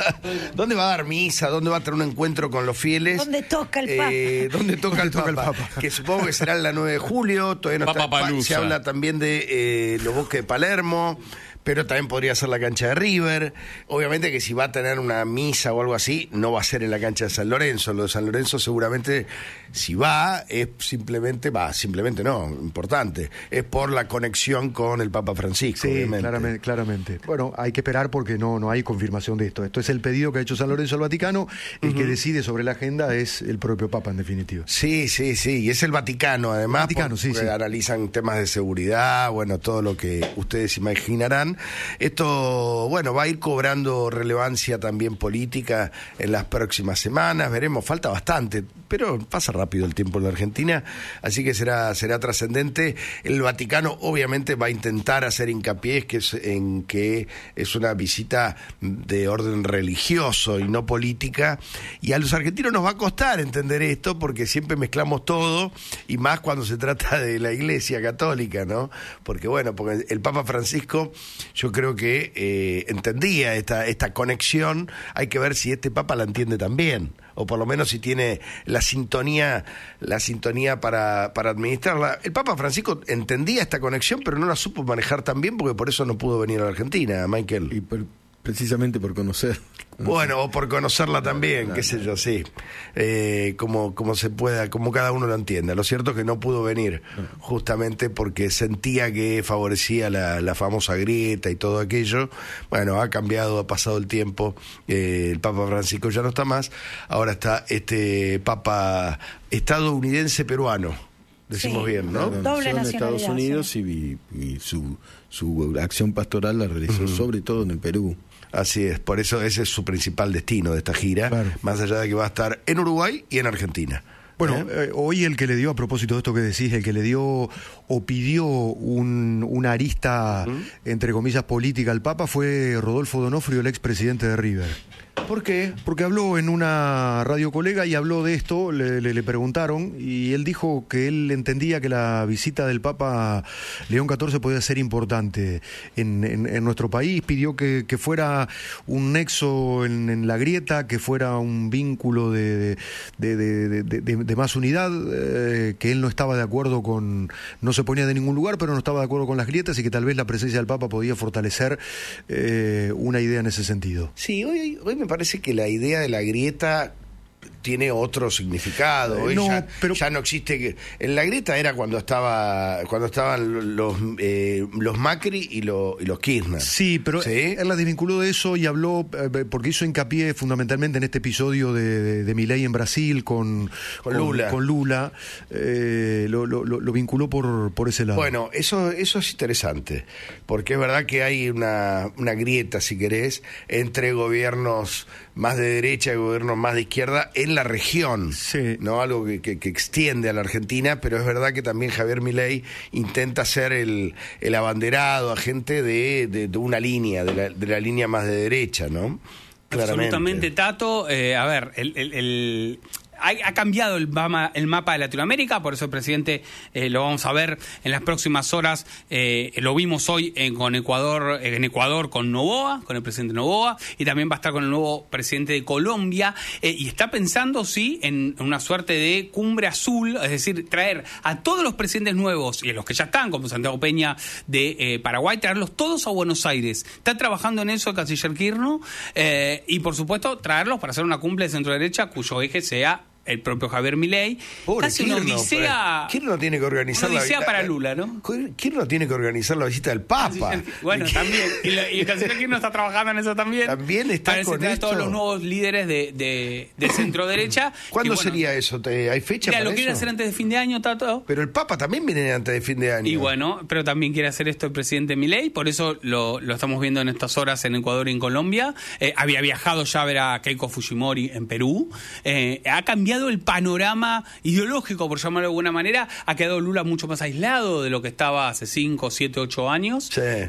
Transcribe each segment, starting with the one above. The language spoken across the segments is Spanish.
¿Dónde va a dar misa? ¿Dónde va a tener un encuentro con los fieles? ¿Dónde toca el Papa? ¿Dónde toca el Papa? Que supongo que será el 9 de julio. Todavía no está, se habla también de los bosques de Palermo, pero también podría ser la cancha de River. Obviamente que si va a tener una misa o algo así, no va a ser en la cancha de San Lorenzo. Lo de San Lorenzo seguramente, si va, es simplemente no, importante, es por la conexión con el Papa Francisco. Sí, obviamente. claramente. Bueno, hay que esperar porque no hay confirmación de esto. Esto es el pedido que ha hecho San Lorenzo al Vaticano. El que decide sobre la agenda es el propio Papa, en definitiva. Sí, y es el Vaticano, además, porque analizan temas de seguridad, bueno, todo lo que ustedes imaginarán. Esto, bueno, va a ir cobrando relevancia también política en las próximas semanas, veremos, falta bastante, pero pasa rápido el tiempo en la Argentina, así que será trascendente. El Vaticano obviamente va a intentar hacer hincapié en que es una visita de orden religioso y no política, y a los argentinos nos va a costar entender esto porque siempre mezclamos todo, y más cuando se trata de la Iglesia Católica, ¿no? Porque el Papa Francisco, yo creo que entendía esta conexión. Hay que ver si este Papa la entiende también, o por lo menos si tiene la sintonía para administrarla. El Papa Francisco entendía esta conexión, pero no la supo manejar tan bien, porque por eso no pudo venir a la Argentina, Michael. Y precisamente por conocer. Bueno, o por conocerla también, qué sé yo, sí. Como se pueda, como cada uno lo entienda. Lo cierto es que no pudo venir, justamente porque sentía que favorecía la famosa grieta y todo aquello. Bueno, ha cambiado, ha pasado el tiempo, el Papa Francisco ya no está más, ahora está este Papa estadounidense peruano, decimos bien, ¿no? Doble nacionalidad, Estados Unidos, y su acción pastoral la realizó sobre todo en el Perú. Así es, por eso ese es su principal destino de esta gira, más allá de que va a estar en Uruguay y en Argentina. Bueno, hoy el que le dio, a propósito de esto que decís, el que le dio o pidió una arista, entre comillas, política al Papa fue Rodolfo D'Onofrio, el expresidente de River. ¿Por qué? Porque habló en una radio colega y habló de esto, le preguntaron, y él dijo que él entendía que la visita del Papa León XIV podía ser importante en nuestro país. Pidió que fuera un nexo en la grieta, que fuera un vínculo de más unidad, que él no estaba de acuerdo no se ponía de ningún lugar, pero no estaba de acuerdo con las grietas, y que tal vez la presencia del Papa podía fortalecer una idea en ese sentido. Sí, hoy me parece que la idea de la grieta tiene otro significado. Ya no existe. En la grieta era cuando estaban los Macri y los Kirchner. Sí, pero él la desvinculó de eso y habló, porque hizo hincapié fundamentalmente en este episodio de Milei en Brasil con Lula. Lo vinculó por ese lado. Bueno, eso es interesante, porque es verdad que hay una grieta, si querés, entre gobiernos más de derecha y gobiernos más de izquierda en la región, ¿no? Algo que extiende a la Argentina, pero es verdad que también Javier Milei intenta ser el abanderado, agente de una línea, de la línea más de derecha, ¿no? Claramente. Absolutamente, Tato. A ver, ha cambiado el mapa de Latinoamérica, por eso el presidente lo vamos a ver en las próximas horas. Lo vimos hoy en Ecuador con Noboa, con el presidente Noboa, y también va a estar con el nuevo presidente de Colombia, y está pensando, en una suerte de cumbre azul, es decir, traer a todos los presidentes nuevos y a los que ya están, como Santiago Peña de Paraguay, traerlos todos a Buenos Aires. Está trabajando en eso el canciller Kirchner, y por supuesto traerlos para hacer una cumbre de centro-derecha cuyo eje sea el propio Javier Milei. Casi una odisea. Kirchner tiene que organizar una odisea para Lula, ¿no? Kirchner tiene que organizar la visita del Papa. Bueno, también. Y el canciller Kirchner está trabajando en eso también. También está con esto. Todos los nuevos líderes de centro-derecha. ¿Cuándo sería eso? ¿Hay fecha para eso? Lo quiere hacer antes de fin de año, Tato. Pero el Papa también viene antes de fin de año. Y bueno, pero también quiere hacer esto el presidente Milei, por eso lo estamos viendo en estas horas en Ecuador y en Colombia. Había viajado ya a ver a Keiko Fujimori en Perú. Ha cambiado el panorama ideológico, por llamarlo de alguna manera. Ha quedado Lula mucho más aislado de lo que estaba hace 5, 7, 8 años.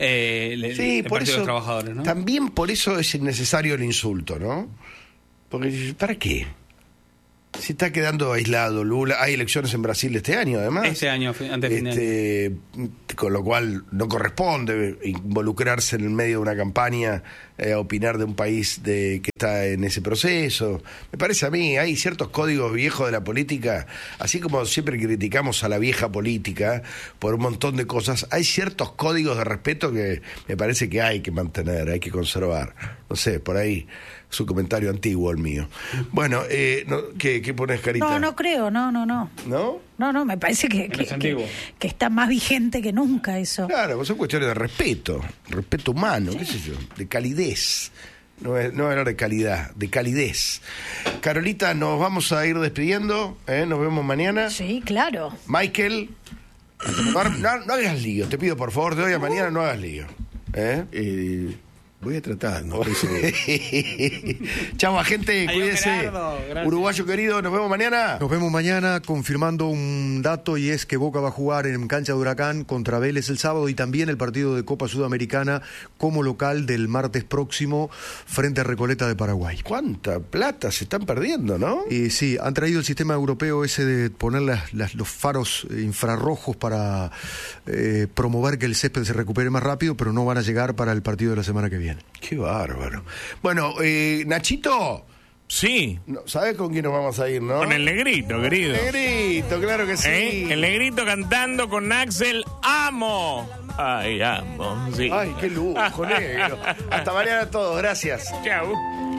El por Partido eso, de los Trabajadores, ¿no? También por eso es innecesario el insulto, ¿no? Porque, ¿para qué? Si está quedando aislado Lula. Hay elecciones en Brasil este año, además. Este año, antes de fin de año. Con lo cual no corresponde involucrarse en el medio de una campaña a opinar de un país que está en ese proceso. Me parece a mí, hay ciertos códigos viejos de la política, así como siempre criticamos a la vieja política por un montón de cosas, hay ciertos códigos de respeto que me parece que hay que mantener, hay que conservar. No sé, por ahí su comentario antiguo el mío. Bueno, ¿qué pones, Carita? No creo, no. ¿No? No, me parece que está más vigente que nunca eso. Claro, son cuestiones de respeto humano, qué sé yo, de calidez. No hablar de calidad, de calidez. Carolita, nos vamos a ir despidiendo, nos vemos mañana. Sí, claro. Michael, no hagas lío, te pido por favor, de hoy a mañana no hagas lío. Voy a tratar, no estoy seguro. Chau, gente, cuídense. Gerardo, Uruguayo querido, nos vemos mañana. Nos vemos mañana confirmando un dato, y es que Boca va a jugar en cancha de Huracán contra Vélez el sábado, y también el partido de Copa Sudamericana como local del martes próximo frente a Recoleta de Paraguay. ¿Cuánta plata se están perdiendo, no? Sí, han traído el sistema europeo ese de poner los faros infrarrojos para promover que el césped se recupere más rápido, pero no van a llegar para el partido de la semana que viene. Qué bárbaro. Bueno, Nachito. Sí. ¿Sabes con quién nos vamos a ir, no? Con el Negrito, querido. El Negrito, claro que sí. El Negrito cantando con Axel, amo. Ay, amo, sí. Ay, qué lujo, negro. Hasta mañana a todos, gracias. Chau.